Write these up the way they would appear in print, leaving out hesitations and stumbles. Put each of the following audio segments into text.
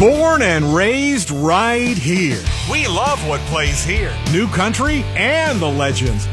Born and raised right here. We love what plays here. New Country and the Legends.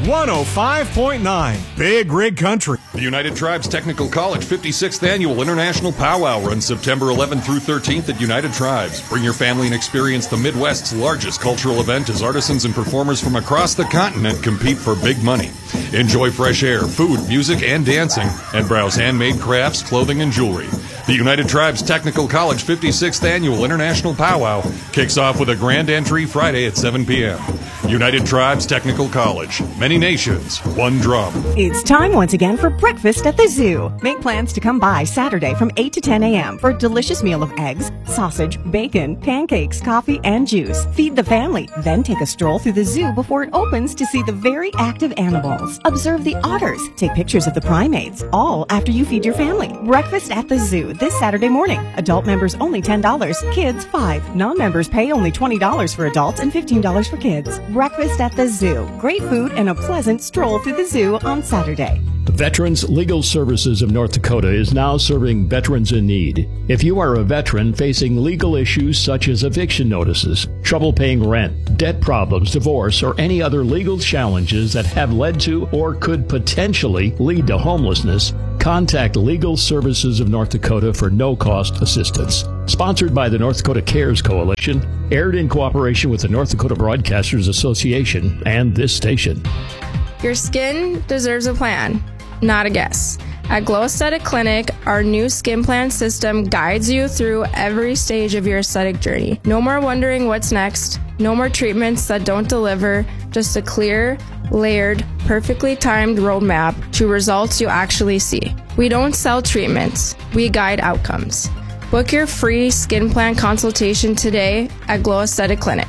105.9 Big Rig Country. The United Tribes Technical College 56th Annual International Powwow runs September 11th through 13th at United Tribes. Bring your family and experience the Midwest's largest cultural event as artisans and performers from across the continent compete for big money. Enjoy fresh air, food, music, and dancing, and browse handmade crafts, clothing, and jewelry. The United Tribes Technical College 56th Annual International Powwow kicks off with a grand entry Friday at 7 p.m. United Tribes Technical College. Many nations, one drum. It's time once again for breakfast at the zoo. Make plans to come by Saturday from 8 to 10 a.m. for a delicious meal of eggs, sausage, bacon, pancakes, coffee, and juice. Feed the family, then take a stroll through the zoo before it opens to see the very active animals. Observe the otters. Take pictures of the primates, all after you feed your family. Breakfast at the zoo this Saturday morning. Adult members only $10, kids $5. Non-members pay only $20 for adults and $15 for kids. Breakfast at the zoo. Great food and a pleasant stroll through the zoo on Saturday. Veterans Legal Services of North Dakota is now serving veterans in need. If you are a veteran facing legal issues such as eviction notices, trouble paying rent, debt problems, divorce, or any other legal challenges that have led to or could potentially lead to homelessness, contact Legal Services of North Dakota for no-cost assistance. Sponsored by the North Dakota Cares Coalition, aired in cooperation with the North Dakota Broadcasters Association and this station. Your skin deserves a plan, not a guess. At Glow Aesthetic Clinic, our new skin plan system guides you through every stage of your aesthetic journey. No more wondering what's next. No more treatments that don't deliver. Just a clear, layered, perfectly timed roadmap to results you actually see. We don't sell treatments. We guide outcomes. Book your free skin plan consultation today at Glow Aesthetic Clinic.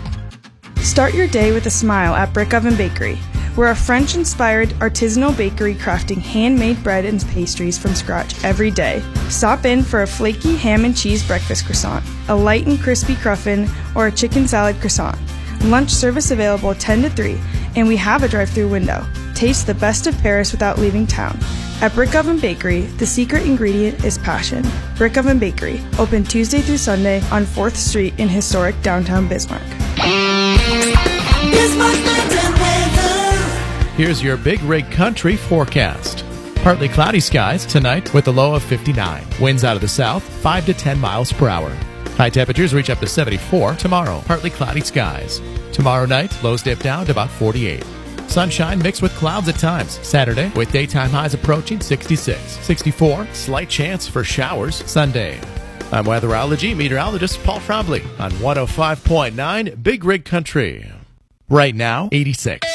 Start your day with a smile at Brick Oven Bakery. We're a French-inspired artisanal bakery crafting handmade bread and pastries from scratch every day. Stop in for a flaky ham and cheese breakfast croissant, a light and crispy cruffin, or a chicken salad croissant. Lunch service available 10 to 3, and we have a drive-thru window. Taste the best of Paris without leaving town. At Brick Oven Bakery, the secret ingredient is passion. Brick Oven Bakery, open Tuesday through Sunday on 4th Street in historic downtown Bismarck. Here's your Big Rig Country forecast. Partly cloudy skies tonight with a low of 59. Winds out of the south, 5 to 10 miles per hour. High temperatures reach up to 74 tomorrow. Partly cloudy skies. Tomorrow night, lows dip down to about 48. Sunshine mixed with clouds at times. Saturday, with daytime highs approaching 66. 64, slight chance for showers Sunday. I'm weatherology meteorologist Paul Trombley on 105.9 Big Rig Country. Right now, 86.